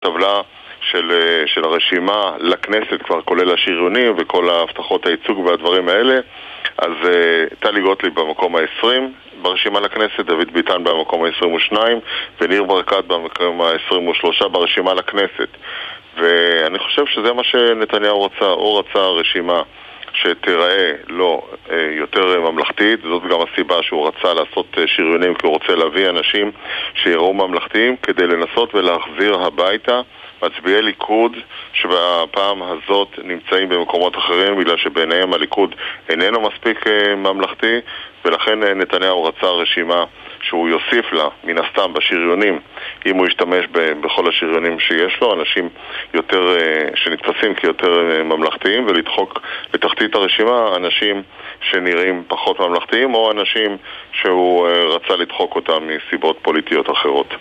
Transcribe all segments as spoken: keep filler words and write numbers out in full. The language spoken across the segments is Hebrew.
טבלה של, של הרשימה לכנסת, כבר כולל השריונים וכל ההבטחות הייצוג והדברים האלה. אז טלי גוטליב במקום ה-עשרים ברשימה לכנסת, דוד ביטן במקום ה-עשרים ושתיים וניר ברקת במקום ה-עשרים ושלוש ברשימה לכנסת. ואני חושב שזה מה שנתניהו רצה, הוא רצה רשימה שתיראה לא יותר ממלכתית. זאת גם הסיבה שהוא רצה לעשות שריונים, כי הוא רוצה להביא אנשים שיראו ממלכתיים כדי לנסות ולהחזיר הביתה מצביעי ליכוד שבפעם הזאת נמצאים במקומות אחרים, בגלל שבעיניהם הליכוד איננו מספיק ממלכתי, ולכן נתניהו רצה רשימה שהוא יוסיף לה מן הסתם בשריונים, אם הוא ישתמש בכל השריונים שיש לו, אנשים יותר שנתפסים כיותר ממלכתיים, ולדחוק לתחתית הרשימה אנשים שנראים פחות ממלכתיים, או אנשים שהוא רצה לדחוק אותם מסיבות פוליטיות אחרות.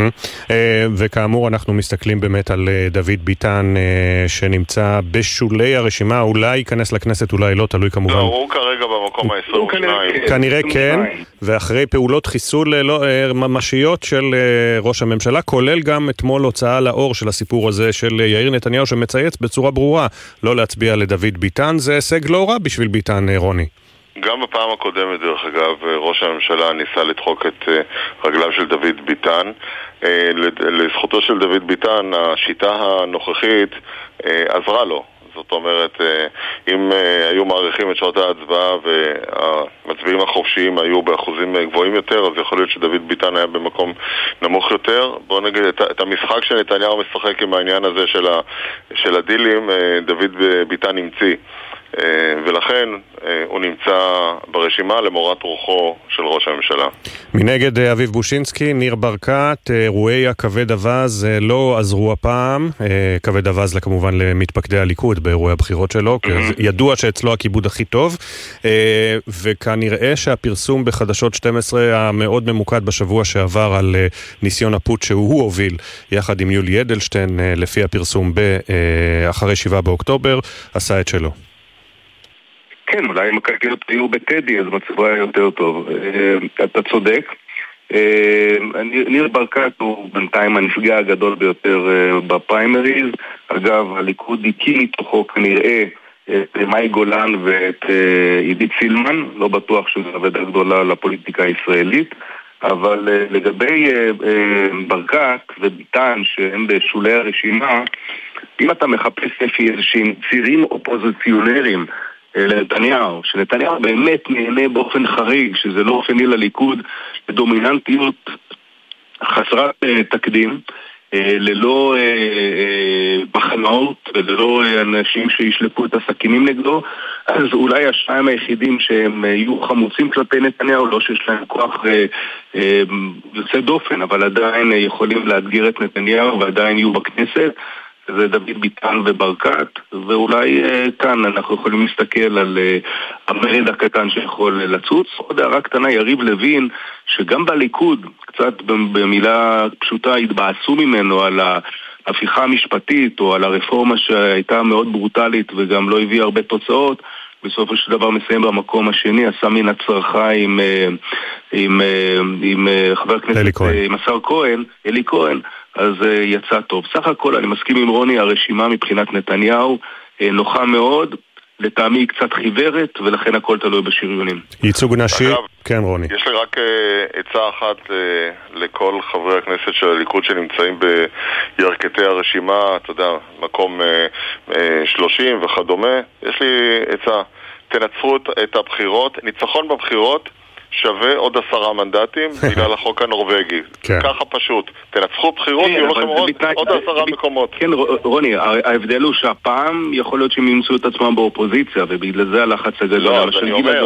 וכאמור אנחנו מסתכלים באמת על דוד ביטן שנמצא בשולי הרשימה, אולי ייכנס לכנסת, אולי לא, תלוי כמובן. לא, הוא כרגע במקום ה-עשרים ושתיים. כנראה כן, ואחרי פעולות חיסול ממשיות של ראש הממשלה, כולל גם אתמול הוצאה לאור של הסיפור הזה של יאיר נתניהו שמצייץ בצורה ברורה לא להצביע לדוד ביטן. זה הישג לא רע בשביל ביטן, רוני. גם בפעם הקודמת, דרך אגב, ראש הממשלה ניסה לדחוק את רגליו של דוד ביטן. לזכותו של דוד ביטן, השיטה הנוכחית עזרה לו. זאת אומרת, אם היו מעריכים את שעות ההצבעה והמצביעים החופשיים היו באחוזים גבוהים יותר, אז יכול להיות שדוד ביטן היה במקום נמוך יותר. בואו נגיד, את המשחק שנתניהו משחק עם העניין הזה של, ה, של הדילים, דוד ביטן נמציא. ולכן הוא נמצא ברשימה למורת רוחו של ראש הממשלה. מנגד אביב בושינסקי, ניר ברקת, אירועי הכבד אבז לא עזרו הפעם, כבד אבז כמובן למתפקדי הליכוד באירועי הבחירות שלו, ידוע שאצלו הכיבוד הכי טוב, וכנראה שהפרסום בחדשות שתים עשרה המאוד ממוקד בשבוע שעבר על ניסיון הפוט שהוא הוביל יחד עם יולי אדלשטיין לפי הפרסום אחרי שבעה באוקטובר עשה את שלו. כן, אולי אם הקלקלות היו בטדי, אז מצבו היה יותר טוב. אתה צודק. ניר ברקת הוא בינתיים הנפגע הגדול ביותר בפריימריז. אגב, הליכוד הקים מתוכו כנראה את מאי גולן ואת עידית סילמן. לא בטוח שזו עבודה גדולה לפוליטיקה הישראלית. אבל לגבי ברקת וביטן שהם בשולי הרשימה, אם אתה מחפש לפי איזשהם צירים אופוזיציונרים לנתניהו, שנתניהו באמת נהנה באופן חריג, שזה לא אופני לליכוד, בדומיננטיות חסרת תקדים, ללא מחנות וללא אנשים שישלפו את הסכינים נגדו, אז אולי השניים היחידים שהם יהיו חמוצים כלפי נתניהו, לא שיש להם כוח יוצא דופן, אבל עדיין יכולים לאתגר את נתניהו ועדיין יהיו בכנסת, זה דוד ביטן וברקת, ואולי כאן אנחנו יכולים להסתכל על המרד הקטן שיכול לצוץ. עוד הערה קטנה, יריב לוין, שגם בליכוד, קצת במילה פשוטה, התבאסו ממנו על ההפיכה המשפטית, או על הרפורמה שהייתה מאוד ברוטלית וגם לא הביאה הרבה תוצאות, בסופו של דבר מסיים במקום השני, עשה מן הצרחה עם, עם, עם, עם חבר הכנסת, עם השר כהן, אלי כהן, אז יצא טוב. סך הכל אני מסכים עם רוני, הרשימה מבחינת נתניהו נוחה מאוד, לטעמי היא קצת חיוורת, ולכן הכל תלוי בשריונים. ייצוג נשי, כן רוני. יש לי רק עצה אחת לכל חברי הכנסת של הליכוד שנמצאים בירכתי הרשימה, אתה יודע, מקום שלושים וכדומה. יש לי עצה, תנצחו את הבחירות, ניצחון בבחירות שווה עוד עשרה מנדטים בגלל החוק הנורווגי. ככה פשוט. תנצחו בחירות, יהיו לכם עוד עשרה מקומות. כן, רוני, ההבדל הוא שהפעם יכול להיות שהם ימצאו את עצמם באופוזיציה, ובגלל זה הלחץ הגדול. לא, אז אני אומר.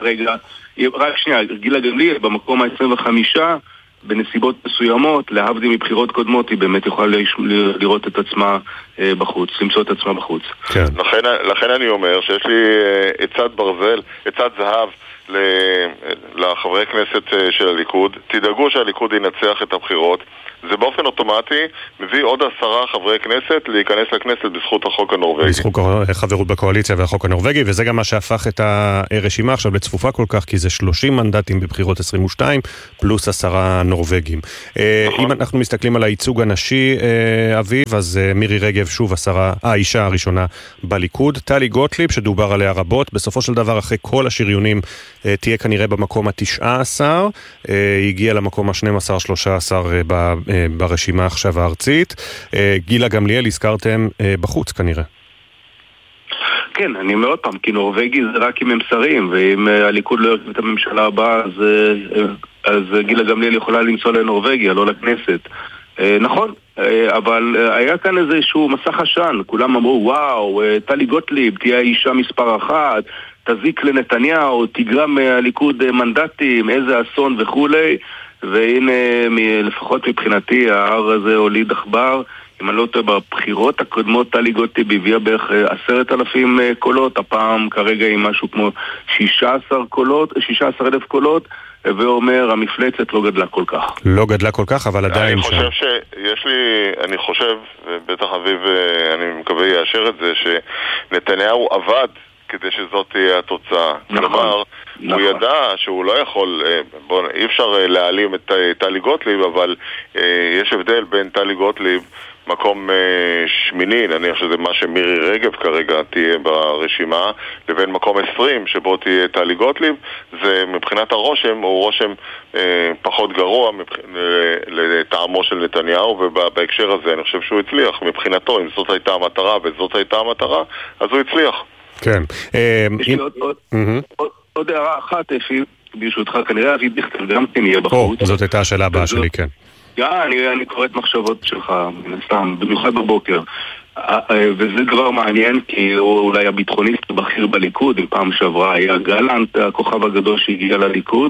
רק שנייה, גילה גמליאל במקום ה-עשרים וחמש, בנסיבות מסוימות, להבדיל מבחירות קודמות, היא באמת יכולה לראות את עצמה בחוץ, למצוא את עצמה בחוץ. לכן אני אומר שיש לי עצת ברזל, עצת זהב, לחברי כנסת של הליכוד, תדאגו שהליכוד ינצח את הבחירות, זה באופן אוטומטי מביא עוד עשרה חברי כנסת להיכנס לכנסת בזכות החוק הנורווגי. בזכות חברות בקואליציה והחוק הנורווגי, וזה גם מה שהפך את הרשימה עכשיו לצפופה כל כך, כי זה שלושים מנדטים בבחירות עשרים ושתיים, פלוס עשרה נורווגים. נכון. אם אנחנו מסתכלים על הייצוג הנשי, אביב, אז מירי רגב שוב עשרה, האישה הראשונה בליכוד, טלי גוטליב שדובר עליה רבות, בסופו של דבר אחרי כל השריונים תהיה כנראה במקום ה-תשע עשרה, היא הגיעה למקום ה-שנים עשר שלושה עשר ברשימה עכשיו הארצית. גילה גמליאל הזכרתם בחוץ כנראה. כן, אני אומר עוד פעם, כי נורווגי זה רק אם הם שרים, ואם הליכוד לא ירכיב את הממשלה הבאה, אז, אז גילה גמליאל יכולה לנסוע לנורווגיה, לא לכנסת. נכון, אבל היה כאן איזשהו מסך עשן, כולם אמרו, וואו, טלי גוטליב תהיה האישה מספר אחת, תזיק לנתניהו, תגרם מהליכוד מנדטים, איזה אסון וכולי, והנה, לפחות מבחינתי, ההר הזה הוליד עכבר. אם אני לא טועה, בבחירות הקודמות טלי גוטליב הביאה בערך עשרת אלפים קולות, הפעם כרגע היא משהו כמו שישה עשר קולות, שישה עשר אלף קולות, ואומר, המפלצת לא גדלה כל כך. לא גדלה כל כך, אבל עדיין... אני חושב שיש לי, אני חושב, בטח אביב, אני מקווה יאשר את זה, שנתניהו עבד כדי שזאת תהיה התוצאה. כלומר, הוא ידע שהוא לא יכול, בוא, אי אפשר להעלים את טלי גוטליב, אבל יש הבדל בין טלי גוטליב מקום שמיני, נניח שזה מה שמירי רגב כרגע תהיה ברשימה, לבין מקום עשרים שבו תהיה טלי גוטליב, זה מבחינת הרושם, הוא רושם פחות גרוע לטעמו של נתניהו, ובהקשר הזה אני חושב שהוא הצליח מבחינתו, אם זאת הייתה המטרה וזאת הייתה המטרה, אז הוא הצליח. כן. יש לי עוד הערה אחת, אפי, ברשותך, כנראה אבי דיכטר גם כן יהיה בחוץ. זאת הייתה השאלה הבאה שלי, כן. אני, אני קורא את מחשבות שלך, סתם, במיוחד בבוקר. וזה דבר מעניין, כי הוא אולי הביטחוניסט הבכיר בליכוד, אם פעם שעברה היה גלנט, הכוכב הגדול שהגיע לליכוד,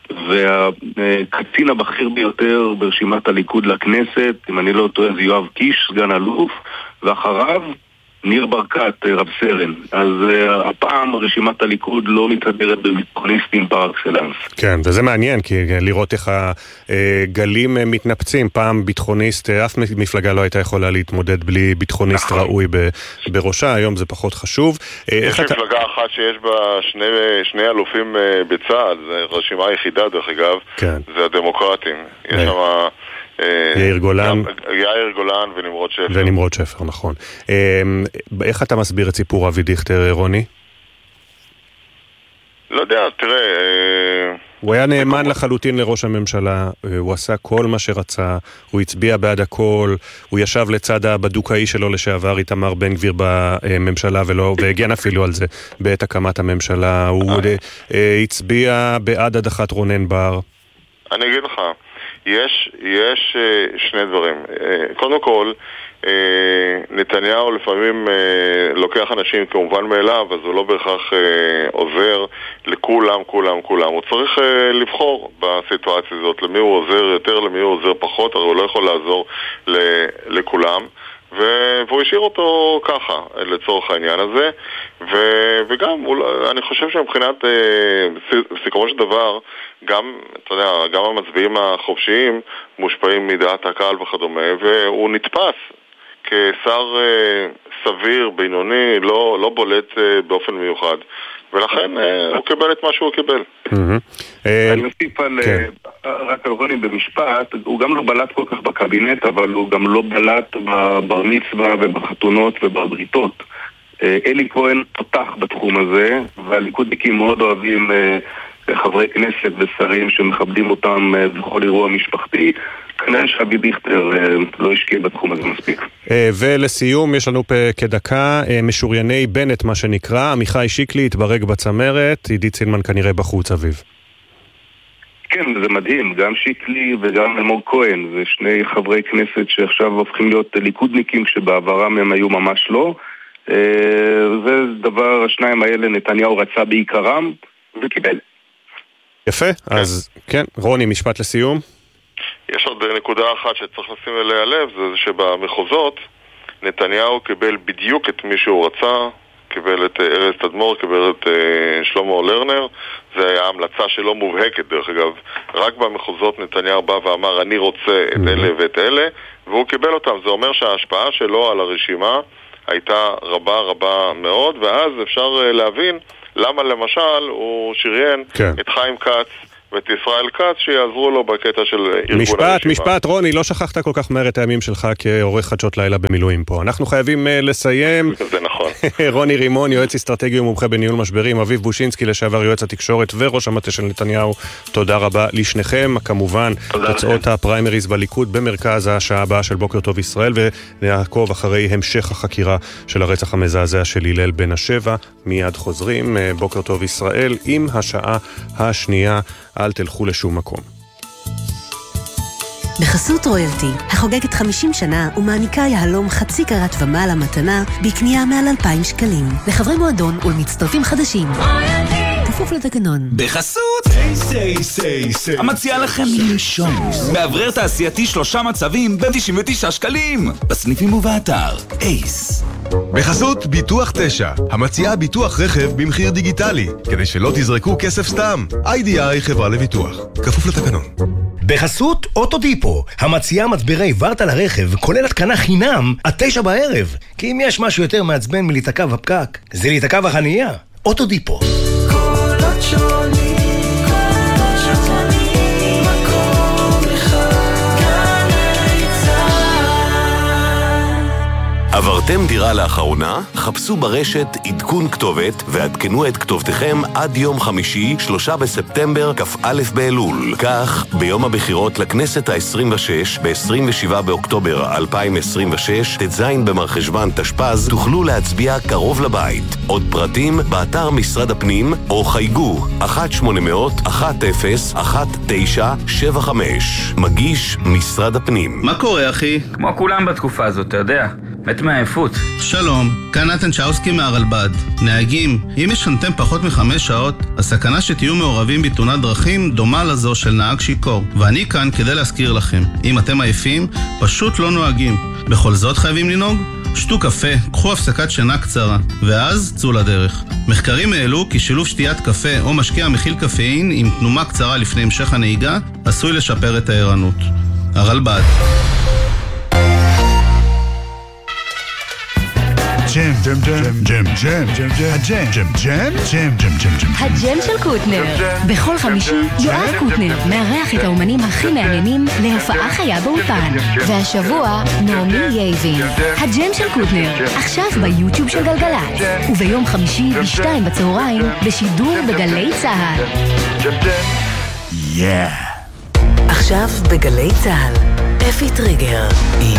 והקצין הבכיר ביותר ברשימת הליכוד לכנסת, אם אני לא טועה, זה יואב קיש, סגן אלוף, ואחריו ניר ברקת, רב סרן. אז uh, הפעם רשימת הליכוד לא מתהדרת בביטחוניסטים פר אקסלנס. כן, וזה מעניין, כי לראות איך הגלים מתנפצים. פעם ביטחוניסט, אף מפלגה לא הייתה יכולה להתמודד בלי ביטחוניסט ראוי בראשה, היום זה פחות חשוב. יש מפלגה אחת שיש בה שני, שני אלופים בצה"ל, זו רשימה היחידה דרך אגב, כן. זה הדמוקרטים. יש שם... יאיר גולן. יאיר גולן ונמרוד שפר. ונמרוד שפר, נכון. איך אתה מסביר את סיפור אבי דיכטר, רוני? לא יודע, תראה... הוא היה נאמן לחלוטין לראש הממשלה, הוא עשה כל מה שרצה, הוא הצביע בעד הכל, הוא ישב לצד הבדוקאי שלו לשעבר, איתמר בן גביר בממשלה, והגן אפילו על זה בעת הקמת הממשלה, הוא הצביע בעד הדחת רונן בר. אני אגיד לך, יש, יש שני דברים. קודם כל, נתניהו לפעמים לוקח אנשים כמובן מאליו, אז הוא לא בהכרח עוזר לכולם, כולם, כולם. הוא צריך לבחור בסיטואציה הזאת, למי הוא עוזר יותר, למי הוא עוזר פחות, הרי הוא לא יכול לעזור לכולם. והוא השאיר אותו ככה, לצורך העניין הזה, וגם, אני חושב שמבחינת סיכומו של דבר, גם, אתה יודע, גם המצביעים החופשיים מושפעים מדעת הקהל וכדומה, והוא נתפס כשר סביר, בינוני, לא, לא בולט באופן מיוחד, ולכן הוא קיבל את מה שהוא קיבל. אני מוסיף על רק על רוני במשפט, הוא גם לא בלט כל כך בקבינט, אבל הוא גם לא בלט בבר מצווה ובחתונות ובבריתות. אלי כהן פותח בתחום הזה, והליכודניקים מאוד אוהבים חברי כנסת ושרים שמכבדים אותם בכל אירוע משפחתי. כנראה שאבי דיכטר לא השקיע בתחום הזה מספיק. ולסיום, יש לנו כדקה משורייני בנט, מה שנקרא, עמיחי שיקלי התברג בצמרת, עידית סילמן כנראה בחוץ, אביב. כן, זה מדהים, גם שיקלי וגם אלמוג כהן, זה שני חברי כנסת שעכשיו הופכים להיות ליכודניקים, שבעברם הם היו ממש לא. זה דבר, השניים האלה נתניהו רצה בעיקרם וקיבל. יפה, אז כן, רוני, משפט לסיום. יש עוד נקודה אחת שצריך לשים אליה לב, זה שבמחוזות נתניהו קיבל בדיוק את מי שהוא רצה, קיבל את ארז תדמור, קיבל את שלמה לרנר. זה היה המלצה שלא מובהקת דרך אגב. רק במחוזות נתניהו בא ואמר אני רוצה את אלה ואת אלה, והוא קיבל אותם. זה אומר שההשפעה שלו על הרשימה הייתה רבה רבה מאוד, ואז אפשר להבין למה למשל הוא שריין כן. את חיים כץ ואת ישראל כץ שיעזרו לו בקטע של ארגון משפט, הרשימה. משפט, רוני, לא שכחת כל כך מהר את הימים שלך כעורך חדשות לילה במילואים פה. אנחנו חייבים uh, לסיים. זה נכון. רוני רימון, יועץ אסטרטגי ומומחה בניהול משברים, אביב בושינסקי, לשעבר יועץ התקשורת וראש המטה של נתניהו. תודה רבה לשניכם. כמובן, תוצאות הפריימריז בליכוד במרכז השעה הבאה של בוקר טוב ישראל, ונעקוב אחרי המשך החקירה של הרצח המזעזע של הלל בן השבע. מיד חוזרים, בוקר טוב ישראל, עם השעה השנייה. אל תלכו לשום מקום. בחסות רויאלטי, החוגגת חמישים שנה ומעניקה יהלום חצי קרת ומעלה מתנה בקנייה מעל אלפיים שקלים. לחברי מועדון ולמצטרפים חדשים. כפוף לתקנון. בחסות סי סי סי המציע לכם לנשום מאוורר תעשייתי שלושה מצבים ב-תשעים ותשעה שקלים בסניפים ובאתר אייס. בחסות ביטוח תשע, המציעה ביטוח רכב במחיר דיגיטלי, כדי שלא תזרקו כסף סתם. איי די איי חברה לביטוח, כפוף לתקנון. בחסות אוטודיפו, המציעה מצברי ורטה לרכב, כולל התקנה חינם עד תשע בערב. כי אם יש משהו יותר מעצבן מלהיתקע בפקק, זה להיתקע בחנייה. אוטודיפו. קולות שונים, קולות שונים, מקום אחד, גלי צהל. עברתם דירה לאחרונה? חפשו ברשת עדכון כתובת ועדכנו את כתובתכם עד יום חמישי, שלושה בספטמבר, כ"א באלול. כך, ביום הבחירות לכנסת ה-עשרים ושש, ב-עשרים ושבעה באוקטובר אלפיים עשרים ושש, ט"ז במרחשוון תשפ"ז, תוכלו להצביע קרוב לבית. עוד פרטים באתר משרד הפנים, או חייגו אחת שמונה אפס אפס אחת אפס אחת תשע שבע חמש. מגיש משרד הפנים. מה קורה, אחי? כמו כולם בתקופה הזאת, אתה יודע. מת מהעייפות. שלום, כאן נתן צ'אוסקי מהרלב"ד. נהגים, אם ישנתם פחות מחמש שעות, הסכנה שתהיו מעורבים בתאונת דרכים דומה לזו של נהג שיכור. ואני כאן כדי להזכיר לכם, אם אתם עייפים, פשוט לא נוהגים. בכל זאת חייבים לנהוג? שתו קפה, קחו הפסקת שינה קצרה, ואז צאו לדרך. מחקרים העלו כי שילוב שתיית קפה או משקה המכיל קפאין עם תנומה קצרה לפני המשך הנהיגה, עשוי לשפר את הערנות. הרלב"ד. ג'ם, ג'ם, ג'ם, ג'ם, ג'ם, ג'ם, הג'ם, ג'ם, ג'ם, ג'ם, ג'ם, ג'ם, ג'ם. הג'ם של קוטנר. בכל חמישי, יואב קוטנר מארח את האומנים הכי מעניינים להופעה חיה באולפן. והשבוע, נעמי יייבין. הג'ם של קוטנר, עכשיו ביוטיוב של גלגלצ. וביום חמישי, בשתיים בצהריים, בשידור בגלי צהל. עכשיו בגלי צהל, אפי טריגר עם